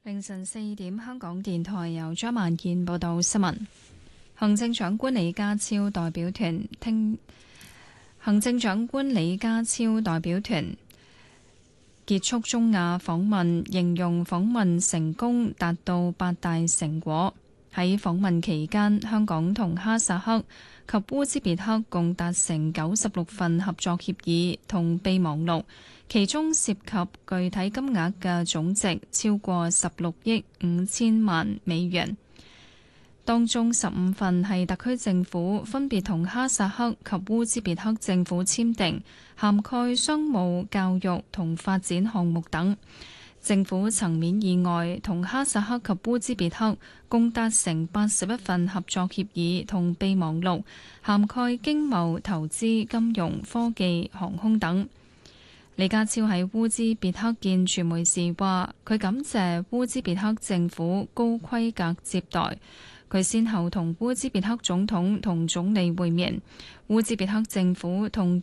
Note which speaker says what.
Speaker 1: 凌晨4點，香港電台由張萬健報道新聞。行政長官李家超代表團結束中亞訪問，形容訪問成功，達到8大成果。喺訪問期間，香港同哈薩克及烏茲別克共達成96份合作協議同備忘錄，其中涉及具體金額嘅總值超過16億5千萬美元。當中15份係特區政府分別同哈薩克及烏茲別克政府簽訂，涵蓋商務、教育同發展項目等。政府層面以外，同哈薩克及烏茲別克共達成81份合作協議同備忘錄，涵蓋經貿、投資、金融、科技、航空等。李家超喺烏茲別克見傳媒時話，佢感謝烏茲別克政府高規格接待。佢先後同烏茲別克總統同總理會面，烏茲別克政府同